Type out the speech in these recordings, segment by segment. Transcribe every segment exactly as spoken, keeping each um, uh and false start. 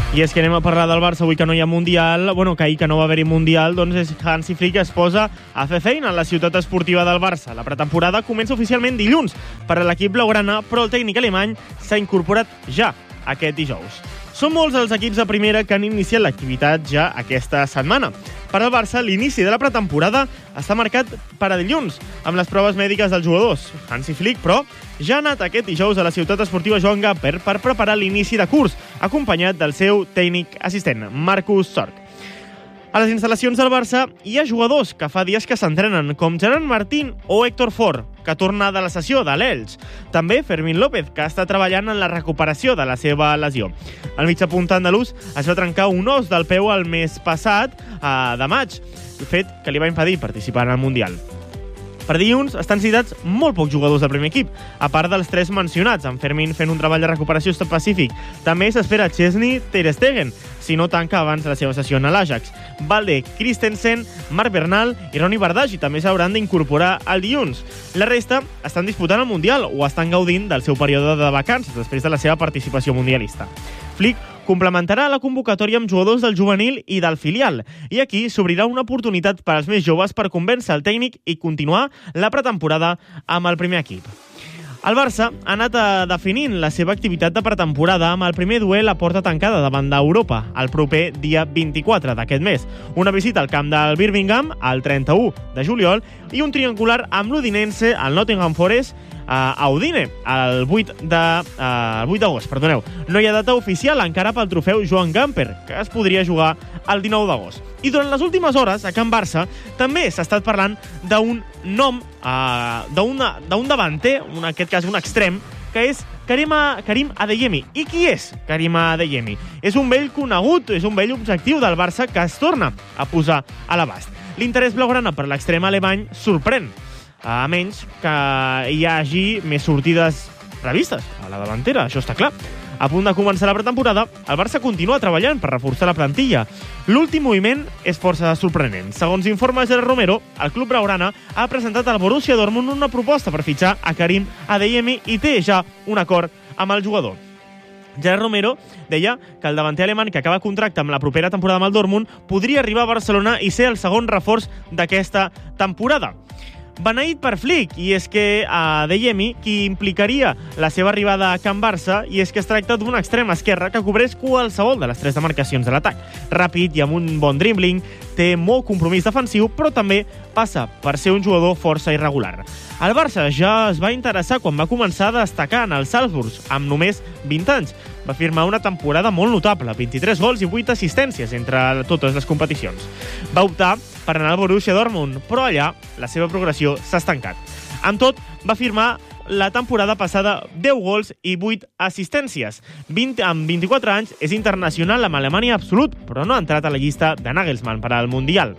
I és que anem a parlar del Barça avui que no hi ha Mundial, bueno, que ahir que no va haver-hi Mundial, doncs és Hansi Flick es posa a fer feina a la ciutat esportiva del Barça. La pretemporada comença oficialment dilluns per a l'equip blaugrana, però el tècnic alemany s'ha incorporat ja aquest dijous. Són molts els equips de primera que han iniciat l'activitat ja aquesta setmana. Per al Barça, l'inici de la pretemporada està marcat per a dilluns, amb les proves mèdiques dels jugadors. Hansi Flick, però, ja ha anat aquest dijous a la ciutat esportiva Joan Gamper per preparar l'inici de curs, acompanyat del seu tècnic assistent, Marcus Sorg. A les instal·lacions del Barça hi ha jugadors que fa dies que s'entrenen, com Gerard Martín o Héctor Fort, que torna de la sessió de l'Elx. També Fermín López, que està treballant en la recuperació de la seva lesió. El mitjapunta andalús es va trencar un os del peu el mes passat, eh, de maig, fet que li va impedir participar en el Mundial. Per dilluns estan citats molt pocs jugadors del primer equip, a part dels tres mencionats, amb Fermín fent un treball de recuperació específic. També s'espera Chesney Ter Stegen, si no tanca abans la seva sessió en l'Ajax. Valde, Christensen, Marc Bernal i Ronny Bardghji també s'hauran d'incorporar el dilluns. La resta estan disputant el Mundial o estan gaudint del seu període de vacances després de la seva participació mundialista. Flick complementarà la convocatòria amb jugadors del juvenil i del filial, i aquí s'obrirà una oportunitat per als més joves per convèncer el tècnic i continuar la pretemporada amb el primer equip. El Barça ha anat definint la seva activitat de pretemporada amb el primer duel a porta tancada davant d'Europa, el proper dia vint-i-quatre d'aquest mes. Una visita al camp del Birmingham el trenta-u de juliol i un triangular amb l'Udinense, el Nottingham Forest, a Udine, el vuit d'agost. Perdoneu. No hi ha data oficial encara pel trofeu Joan Gamper, que es podria jugar el dinou d'agost. I durant les últimes hores, a Can Barça, també s'ha estat parlant d'un nom, uh, d'un davanter, en aquest cas un extrem, que és Karim, Karim Adeyemi. I qui és Karim Adeyemi? És un vell conegut, és un vell objectiu del Barça que es torna a posar a l'abast. L'interès blaugrana per l'extrem alemany sorprèn, a menys que hi hagi més sortides previstes a la davantera, això està clar. A punt de començar la pretemporada, el Barça continua treballant per reforçar la plantilla. L'últim moviment és força sorprenent. Segons informa Gerard Romero, el club blaugrana ha presentat al Borussia Dortmund una proposta per fitxar a Karim Adeyemi i té ja un acord amb el jugador. Gerard Romero deia que el davanter alemany que acaba contracte amb la propera temporada amb el Dortmund podria arribar a Barcelona i ser el segon reforç d'aquesta temporada. Beneït per Flick, i és que a Adeyemi, qui implicaria la seva arribada a Can Barça, i és que es tracta d'un extrem esquerre que cobreix qualsevol de les tres demarcacions de l'atac. Ràpid i amb un bon dribbling, té molt compromís defensiu, però també passa per ser un jugador força irregular. El Barça ja es va interessar quan va començar a destacar en el Salzburg, amb només vint anys. Va firmar una temporada molt notable, vint-i-tres gols i vuit assistències entre totes les competicions. Va optar per anar al Borussia Dortmund, però allà la seva progressió s'ha estancat. Amb tot, va firmar la temporada passada deu gols i vuit assistències. vint, amb vint-i-quatre anys és internacional amb Alemanya absolut, però no ha entrat a la llista de Nagelsmann per al Mundial.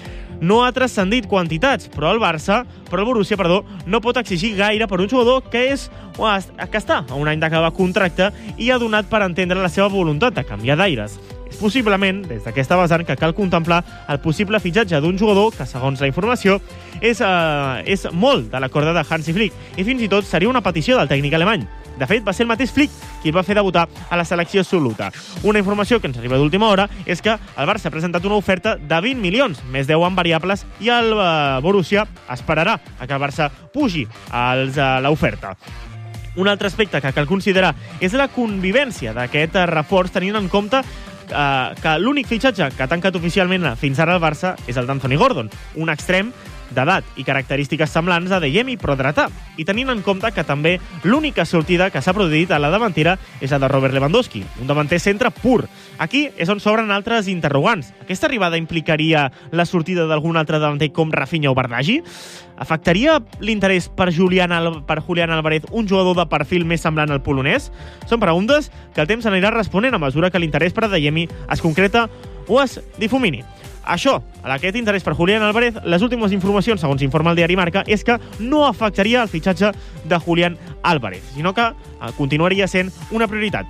No ha transcendit quantitats, però el Barça, però el Borussia, perdó, no pot exigir gaire per un jugador que és que està a un any d'acabar contracte i ha donat per entendre la seva voluntat de canviar d'aires. És possiblement, des d'aquesta vessant, que cal contemplar el possible fitxatge d'un jugador que, segons la informació, és, eh, és molt de la corda de Hansi Flick i fins i tot seria una petició del tècnic alemany. De fet, va ser el mateix Flick qui el va fer debutar a la selecció absoluta. Una informació que ens arriba d'última hora és que el Barça ha presentat una oferta de vint milions, més deu en variables, i el uh, Borussia esperarà a que el Barça pugi als, uh, l'oferta. Un altre aspecte que cal considerar és la convivència d'aquest reforç, tenint en compte uh, que l'únic fitxatge que ha tancat oficialment fins ara el Barça és el d'Anthony Gordon, un extrem d'edat i característiques semblants a Adeyemi, però dretà. I tenint en compte que també l'única sortida que s'ha produït a la davantera és la de Robert Lewandowski, un davanter centre pur. Aquí és on s'obren altres interrogants. Aquesta arribada implicaria la sortida d'algun altre davanter com Rafinha o Bardghji? Afectaria l'interès per Julián, Al- per Julián Álvarez, un jugador de perfil més semblant al polonès? Són preguntes que el temps anirà responent a mesura que l'interès per Adeyemi es concreta o es difumini. Això, aquest interès per Julián Álvarez, les últimes informacions, segons informa el diari Marca, és que no afectaria el fitxatge de Julián Álvarez, sinó que continuaria sent una prioritat.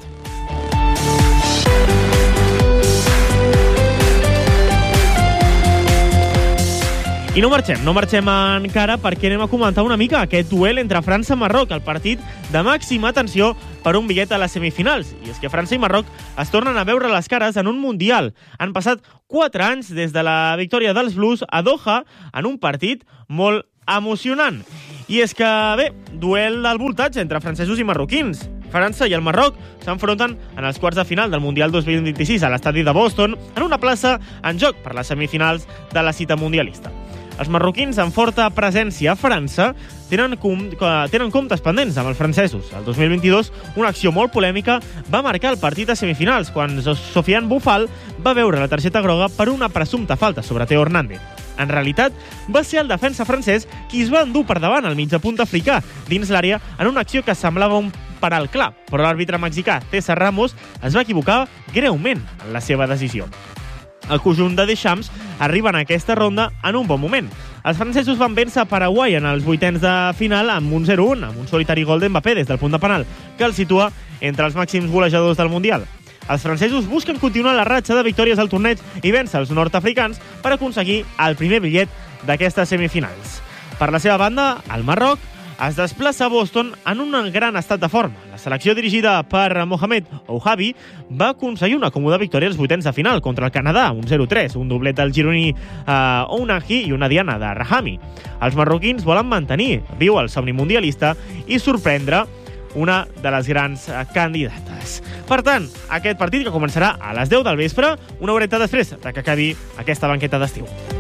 I no marxem, no marxem encara perquè anem a comentar una mica aquest duel entre França i Marroc, el partit de màxima tensió per un bitllet a les semifinals. I és que França i Marroc es tornen a veure les cares en un Mundial. Han passat quatre anys des de la victòria dels Blues a Doha en un partit molt emocionant. I és que, bé, duel al voltatge entre francesos i marroquins. França i el Marroc s'enfronten en els quarts de final del Mundial dos mil vint-i-sis a l'estadi de Boston en una plaça en joc per les semifinals de la cita mundialista. Els marroquins, amb forta presència a França, tenen, com, tenen comptes pendents amb els francesos. El dos mil vint-i-dos, una acció molt polèmica va marcar el partit a semifinals, quan Sofiane Boufal va veure la targeta groga per una presumpta falta sobre Teo Hernández. En realitat, va ser el defensa francès qui es va endur per davant el mitjapunt africà dins l'àrea en una acció que semblava un penal clar, però l'àrbitre mexicà César Ramos es va equivocar greument en la seva decisió. El conjunt de Deschamps arriba en aquesta ronda en un bon moment. Els francesos van vèncer Paraguai en els vuitens de final amb un zero un, amb un solitari gol d'Mbappé des del punt de penal, que el situa entre els màxims golejadors del Mundial. Els francesos busquen continuar la ratxa de victòries al torneig i vèncer els nord-africans per aconseguir el primer bitllet d'aquestes semifinals. Per la seva banda, el Marroc es desplaça a Boston en un gran estat de forma. La selecció dirigida per Mohamed Ouhabi va aconseguir una còmoda victòria als vuitens de final contra el Canadà, un zero tres, un doblet del gironí uh, Ounahi i una diana de Rahami. Els marroquins volen mantenir viu el somni mundialista i sorprendre una de les grans candidates. Per tant, aquest partit que començarà a les deu del vespre, una horeta després de que acabi aquesta banqueta d'estiu.